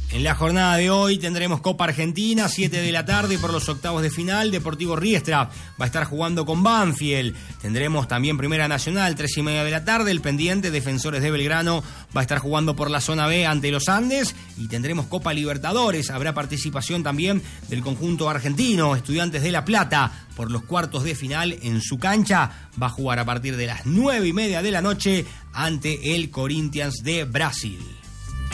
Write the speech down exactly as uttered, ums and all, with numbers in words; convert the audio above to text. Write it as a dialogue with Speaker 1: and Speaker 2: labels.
Speaker 1: En la jornada de hoy tendremos Copa Argentina, siete de la tarde por los octavos de final. Deportivo Riestra va a estar jugando con Banfield. Tendremos también Primera Nacional, tres y media de la tarde. El pendiente, Defensores de Belgrano, va a estar jugando por la zona B ante los Andes. Y tendremos Copa Libertadores. Habrá participación también del conjunto argentino, Estudiantes de La Plata, por los cuartos de final en su cancha. Va a jugar a partir de las nueve y media de la noche ante el Corinthians de Brasil.